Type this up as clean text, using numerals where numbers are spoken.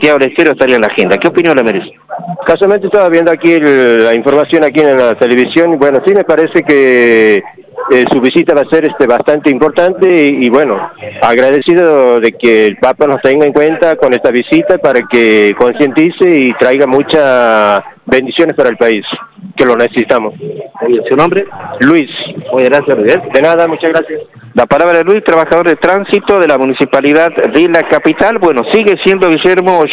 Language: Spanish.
Santiago del Estero estaría en la agenda. ¿Qué opinión le merece? Casualmente estaba viendo aquí la información aquí en la televisión y bueno, sí me parece que su visita va a ser bastante importante y bueno, agradecido de que el Papa nos tenga en cuenta con esta visita para que concientice y traiga muchas bendiciones para el país, que lo necesitamos. ¿Su nombre? Luis. Muy gracias, Miguel. De nada, muchas gracias. La palabra de Luis, trabajador de tránsito de la Municipalidad de la Capital. Bueno, sigue siendo Guillermo